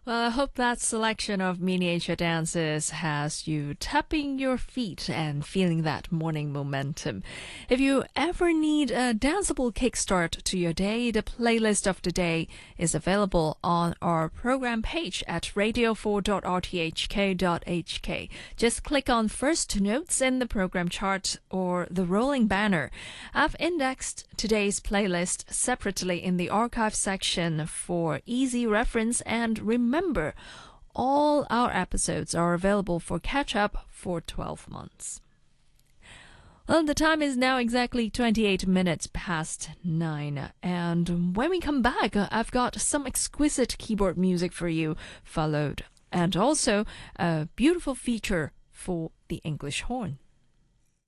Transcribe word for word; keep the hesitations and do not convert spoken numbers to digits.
Well, I hope that selection of miniature dances has you tapping your feet and feeling that morning momentum. If you ever need a danceable kickstart to your day, the playlist of the day is available on our program page at radio four dot r t h k dot h k. Just click on First Notes in the program chart or the rolling banner. I've indexed today's playlist separately in the archive section for easy reference, and remember Remember, all our episodes are available for catch-up for twelve months. Well, the time is now exactly twenty-eight minutes past nine, and when we come back, I've got some exquisite keyboard music for you, followed, and also a beautiful feature for the English horn.